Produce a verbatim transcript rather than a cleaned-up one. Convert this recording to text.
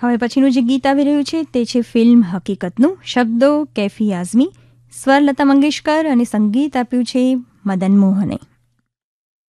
હવે પછીનું જે ગીત આવી રહ્યું છે તે છે ફિલ્મ હકીકતનું. શબ્દો કેફી આઝમી, સ્વર લતા મંગેશકર અને સંગીત આપ્યું છે મદન મોહને.